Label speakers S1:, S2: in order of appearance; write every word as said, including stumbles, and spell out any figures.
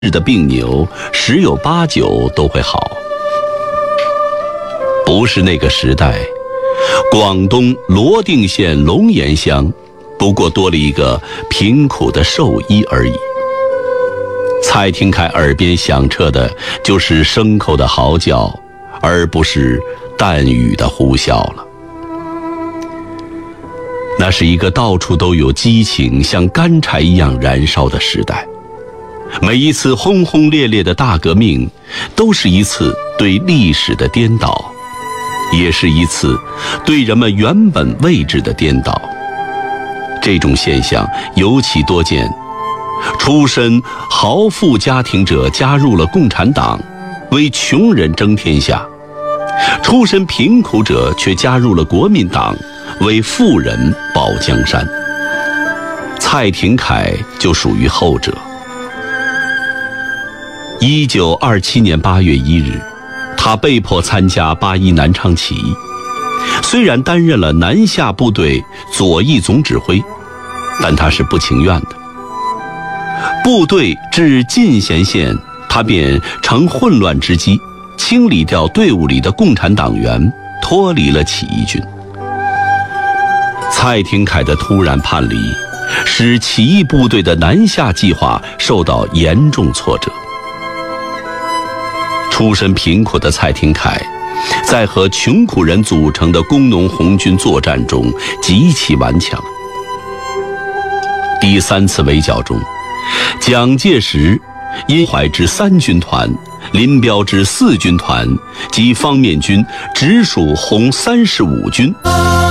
S1: 的病牛十有八九都会好。不是那个时代，广东罗定县龙岩乡不过多了一个贫苦的兽医而已。蔡廷锴耳边响彻的就是牲口的嚎叫，而不是弹雨的呼啸了。那是一个到处都有激情像干柴一样燃烧的时代，每一次轰轰烈烈的大革命都是一次对历史的颠倒，也是一次对人们原本位置的颠倒。这种现象尤其多见，出身豪富家庭者加入了共产党，为穷人争天下；出身贫苦者却加入了国民党，为富人保江山。蔡廷锴就属于后者。一九二七年八月一日，他被迫参加八一南昌起义。虽然担任了南下部队左翼总指挥，但他是不情愿的。部队至进贤县，他便乘混乱之机，清理掉队伍里的共产党员，脱离了起义军。蔡廷锴的突然叛离，使起义部队的南下计划受到严重挫折。出身贫苦的蔡廷锴，在和穷苦人组成的工农红军作战中极其顽强。第三次围剿中，蒋介石因淮之三军团、林彪之四军团及方面军直属红三十五军